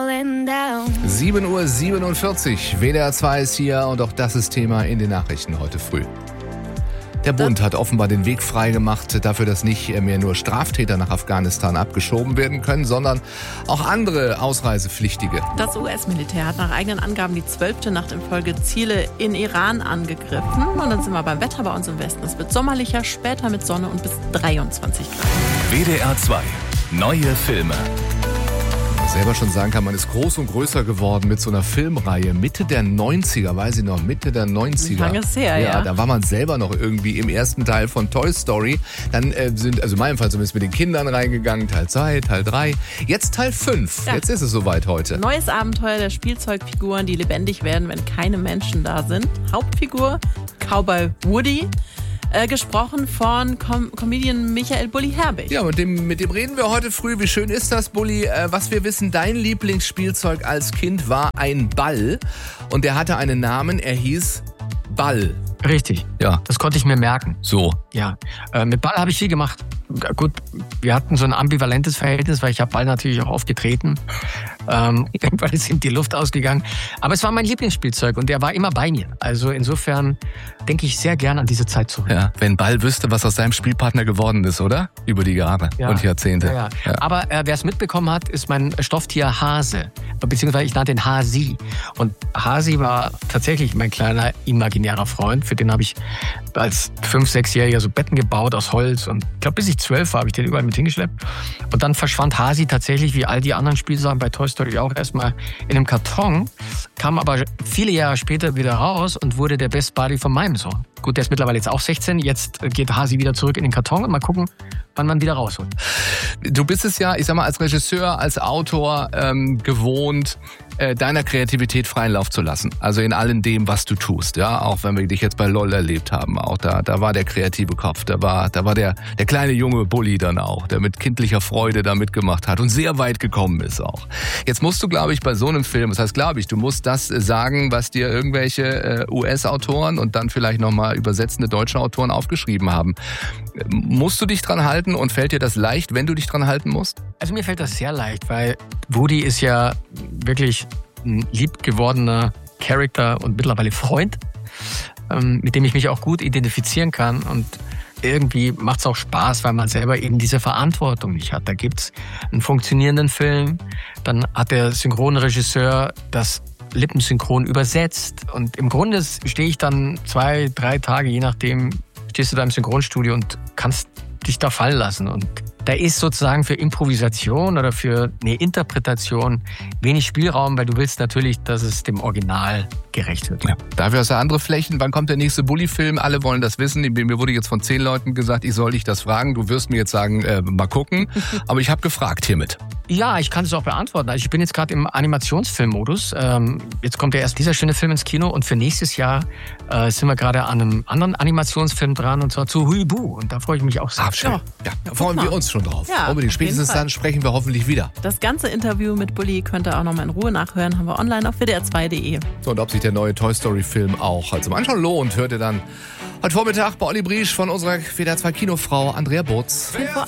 falling down. 7:47 Uhr, WDR 2 ist hier und auch das ist Thema in den Nachrichten heute früh. Der Bund hat offenbar den Weg freigemacht dafür, dass nicht mehr nur Straftäter nach Afghanistan abgeschoben werden können, sondern auch andere Ausreisepflichtige. Das US-Militär hat nach eigenen Angaben die 12. Nacht in Folge Ziele in Iran angegriffen. Und dann sind wir beim Wetter bei uns im Westen. Es wird sommerlicher, später mit Sonne und bis 23 Grad. WDR 2. Neue Filme. Selber schon sagen kann, man ist groß und größer geworden mit so einer Filmreihe. Mitte der 90er, weiß ich noch, Mitte der 90er. Lange ist her, ja. Da war man selber noch irgendwie im ersten Teil von Toy Story. Dann sind, also in meinem Fall zumindest mit den Kindern reingegangen, Teil 2, Teil 3. Jetzt Teil 5. Ja. Jetzt ist es soweit heute. Neues Abenteuer der Spielzeugfiguren, die lebendig werden, wenn keine Menschen da sind. Hauptfigur, Cowboy Woody. Gesprochen von Comedian Michael Bulli Herbig. Ja, mit dem reden wir heute früh. Wie schön ist das, Bulli? Was wir wissen, dein Lieblingsspielzeug als Kind war ein Ball. Und der hatte einen Namen, er hieß Ball. Richtig, ja. Das konnte ich mir merken. So. Ja, mit Ball habe ich viel gemacht. Gut, wir hatten so ein ambivalentes Verhältnis, weil ich habe Ball natürlich auch aufgetreten. Irgendwann ist ihm die Luft ausgegangen. Aber es war mein Lieblingsspielzeug und der war immer bei mir. Also insofern denke ich sehr gern an diese Zeit zurück. Ja, wenn Ball wüsste, was aus seinem Spielpartner geworden ist, oder? Über die Jahre und Jahrzehnte. Ja. Aber wer es mitbekommen hat, ist mein Stofftier Hase. Beziehungsweise ich nannte ihn Hasi. Und Hasi war tatsächlich mein kleiner imaginärer Freund. Für den habe ich als 5-, 6-Jähriger so Betten gebaut aus Holz. Und ich glaube, bis ich 12 war, habe ich den überall mit hingeschleppt. Und dann verschwand Hasi tatsächlich, wie all die anderen Spielsachen bei Toy Story auch, erstmal in einem Karton. Kam aber viele Jahre später wieder raus und wurde der Best Buddy von meinem Sohn. Gut, der ist mittlerweile jetzt auch 16. Jetzt geht Hasi wieder zurück in den Karton und mal gucken, wann man wieder rausholt. Du bist es ja, ich sag mal, als Regisseur, als Autor gewohnt, deiner Kreativität freien Lauf zu lassen. Also in allem dem, was du tust. Ja, auch wenn wir dich jetzt bei LOL erlebt haben. Auch da war der kreative Kopf. Da war der kleine junge Bulli dann auch, der mit kindlicher Freude da mitgemacht hat und sehr weit gekommen ist auch. Jetzt musst du, glaube ich, bei so einem Film, das heißt, glaube ich, du musst das sagen, was dir irgendwelche US-Autoren und dann vielleicht nochmal übersetzende deutsche Autoren aufgeschrieben haben. Musst du dich dran halten und fällt dir das leicht, wenn du dich dran halten musst? Also mir fällt das sehr leicht, weil Woody ist ja wirklich ein liebgewordener Charakter und mittlerweile Freund, mit dem ich mich auch gut identifizieren kann. Und irgendwie macht es auch Spaß, weil man selber eben diese Verantwortung nicht hat. Da gibt's einen funktionierenden Film, dann hat der Synchronregisseur das lippensynchron übersetzt. Und im Grunde stehe ich dann 2, 3 Tage, je nachdem, stehst du da im Synchronstudio und kannst dich da fallen lassen. Und da ist sozusagen für Improvisation oder für eine Interpretation wenig Spielraum, weil du willst natürlich, dass es dem Original gerecht wird. Ja. Dafür hast du andere Flächen. Wann kommt der nächste Bulli-Film? Alle wollen das wissen. Mir wurde jetzt von 10 Leuten gesagt, ich soll dich das fragen. Du wirst mir jetzt sagen, mal gucken. Aber ich habe gefragt hiermit. Ja, ich kann es auch beantworten. Also ich bin jetzt gerade im Animationsfilmmodus. Jetzt kommt ja erst dieser schöne Film ins Kino und für nächstes Jahr sind wir gerade an einem anderen Animationsfilm dran und zwar zu Huibu. Und da freue ich mich auch sehr. Schön. Ja, da freuen wir uns schon drauf. Ja, unbedingt. Spätestens dann sprechen wir hoffentlich wieder. Das ganze Interview mit Bulli könnt ihr auch nochmal in Ruhe nachhören. Haben wir online auf wdr2.de. So, und ob sich der neue Toy Story Film auch zum Anschauen lohnt, hört ihr dann heute Vormittag bei Olli Briesch von unserer WDR 2 Kinofrau Andrea Botz. 10 vor 8.